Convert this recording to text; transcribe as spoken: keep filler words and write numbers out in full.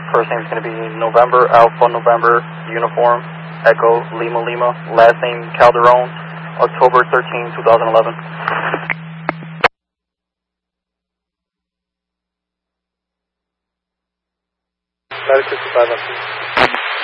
First name is going to be November, Alpha, November, Uniform, Echo, Lima, Lima. Last name Calderon, October thirteenth, twenty eleven. Medic fifty-five,